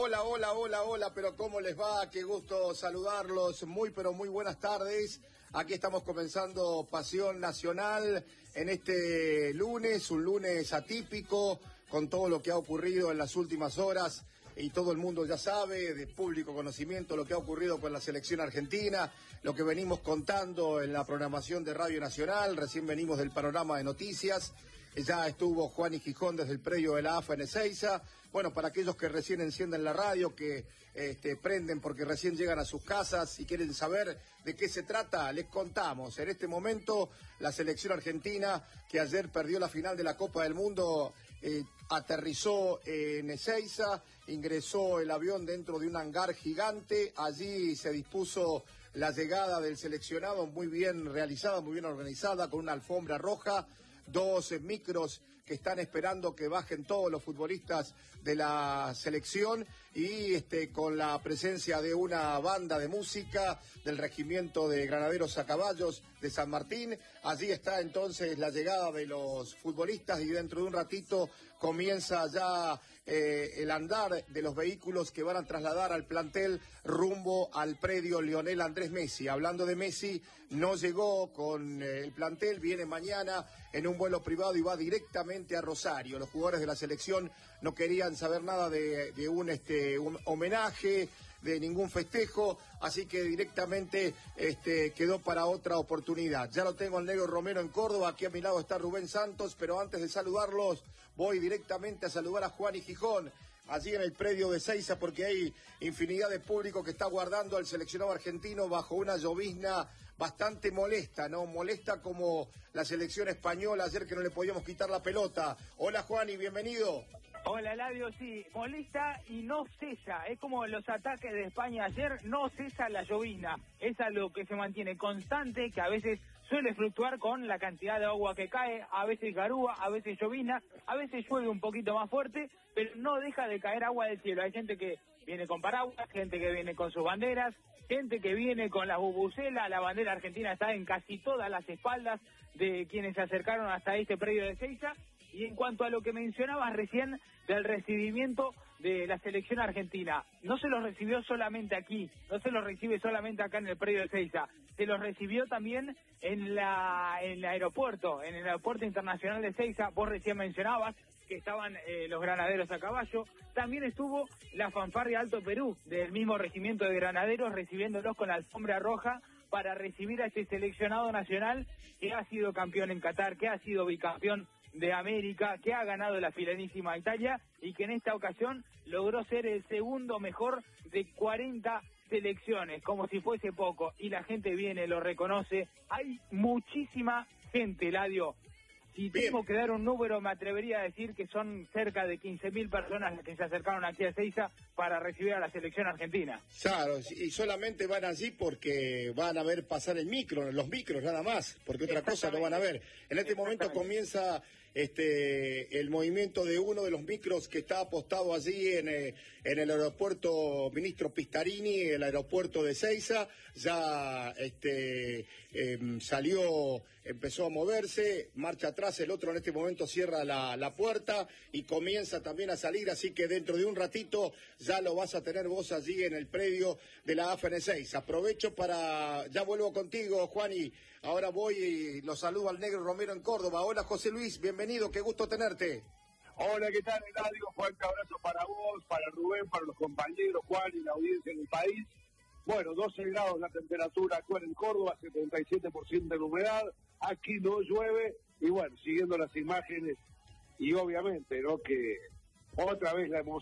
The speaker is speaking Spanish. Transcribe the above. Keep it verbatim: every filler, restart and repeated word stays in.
hola, hola, hola, hola, pero ¿cómo les va? Qué gusto saludarlos, muy pero muy buenas tardes. Aquí estamos comenzando Pasión Nacional en este lunes, un lunes atípico, con todo lo que ha ocurrido en las últimas horas. Y todo el mundo ya sabe, de público conocimiento, lo que ha ocurrido con la selección argentina, lo que venimos contando en la programación de Radio Nacional. Recién venimos del panorama de noticias. Ya estuvo Juan y Gijón desde el predio de la A F A en Ezeiza. Bueno, para aquellos que recién encienden la radio, que este, prenden porque recién llegan a sus casas y quieren saber de qué se trata, les contamos. En este momento, la selección argentina, que ayer perdió la final de la Copa del Mundo, eh, aterrizó en Ezeiza, ingresó el avión dentro de un hangar gigante. Allí se dispuso la llegada del seleccionado, muy bien realizada, muy bien organizada, con una alfombra roja. Dos micros que están esperando que bajen todos los futbolistas de la selección y este con la presencia de una banda de música del Regimiento de Granaderos a Caballos de San Martín. Allí está entonces la llegada de los futbolistas y dentro de un ratito comienza ya eh, el andar de los vehículos que van a trasladar al plantel rumbo al predio Lionel Andrés Messi. Hablando de Messi, no llegó con eh, el plantel, viene mañana en un vuelo privado y va directamente a Rosario. Los jugadores de la selección no querían saber nada de, de un, este, un homenaje, de ningún festejo, así que directamente este, quedó para otra oportunidad. Ya lo tengo al Negro Romero en Córdoba, aquí a mi lado está Rubén Santos, pero antes de saludarlos, voy directamente a saludar a Juan y Gijón, allí en el predio de Ezeiza, porque hay infinidad de público que está guardando al seleccionado argentino bajo una llovizna bastante molesta, ¿no? Molesta como la selección española ayer que no le podíamos quitar la pelota. Hola Juan y bienvenido. Hola Eladio, sí, molesta y no cesa, es como los ataques de España ayer, no cesa la llovizna, es algo que se mantiene constante, que a veces suele fluctuar con la cantidad de agua que cae, a veces garúa, a veces llovizna, a veces llueve un poquito más fuerte, pero no deja de caer agua del cielo. Hay gente que viene con paraguas, gente que viene con sus banderas, gente que viene con las bubucelas. La bandera argentina está en casi todas las espaldas de quienes se acercaron hasta este predio de Ezeiza. Y en cuanto a lo que mencionabas recién del recibimiento de la selección argentina, no se los recibió solamente aquí, no se los recibe solamente acá en el predio de Ezeiza, se los recibió también en la en el aeropuerto, en el aeropuerto internacional de Ezeiza. Vos recién mencionabas que estaban eh, los granaderos a caballo, también estuvo la fanfarria Alto Perú, del mismo regimiento de granaderos, recibiéndolos con la alfombra roja para recibir a este seleccionado nacional que ha sido campeón en Qatar, que ha sido bicampeón de América, que ha ganado la filanísima Italia y que en esta ocasión logró ser el segundo mejor de cuarenta selecciones, como si fuese poco, y la gente viene, lo reconoce. Hay muchísima gente, Eladio. Si tengo que dar un número, me atrevería a decir que son cerca de quince mil personas las que se acercaron aquí a Ezeiza para recibir a la selección argentina. Claro, y solamente van allí porque van a ver pasar el micro, los micros nada más, porque otra cosa no van a ver. En este momento comienza este el movimiento de uno de los micros que está apostado allí en, eh, en el aeropuerto Ministro Pistarini, el aeropuerto de Ezeiza. Ya este eh, salió, empezó a moverse, marcha atrás, el otro en este momento cierra la, la puerta y comienza también a salir, así que dentro de un ratito ya lo vas a tener vos allí en el predio de la A F A en Ezeiza. Aprovecho para, ya vuelvo contigo Juan, y ahora voy y lo saludo al Negro Romero en Córdoba. Hola José Luis, bienvenido, qué gusto tenerte. Hola, ¿qué tal, Eladio? Fuerte abrazo para vos, para Rubén, para los compañeros, Juan y la audiencia en el país. Bueno, doce grados la temperatura actual en Córdoba, setenta y siete por ciento de la humedad, aquí no llueve, y bueno, siguiendo las imágenes, y obviamente, ¿no?, que otra vez la emoción